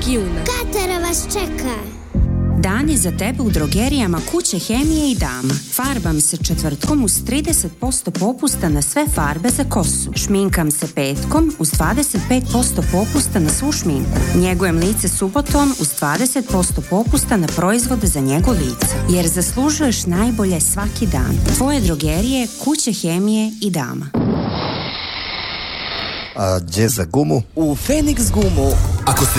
regiona. Katara vas čeka. Dan je za tebe u drogerijama Kuće hemije i Dama. Farbam se četvrtkom uz 30% popusta na sve farbe za kosu. Šminkam se petkom uz 25% popusta na svu šminku. Njegujem lice subotom uz 20% popusta na proizvode za njegu lica. Jer zaslužuješ najbolje svaki dan. Tvoje drogerije Kuće hemije i Dama. A gdje za gumu? U Phoenix gumu. Ako ste